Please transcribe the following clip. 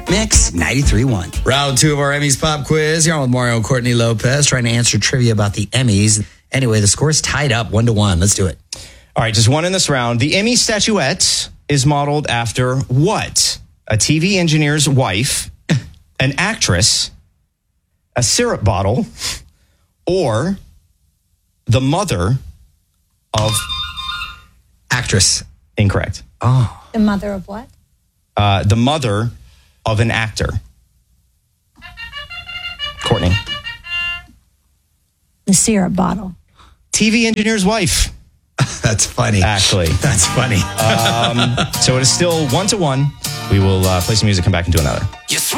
Mix 93.1. Round 2 of our Emmys pop quiz. Here on with Mario and Courtney Lopez trying to answer trivia about the Emmys. Anyway, the score's tied up 1-1. Let's do it. All right, just one in this round. The Emmy statuette is modeled after what? A TV engineer's wife, an actress, a syrup bottle, or the mother of... Actress. Incorrect. Oh. The mother of what? The mother of an actor. Courtney. The syrup bottle. TV engineer's wife. That's funny. Actually. That's funny. So it is still 1-1. We will play some music, come back and do another.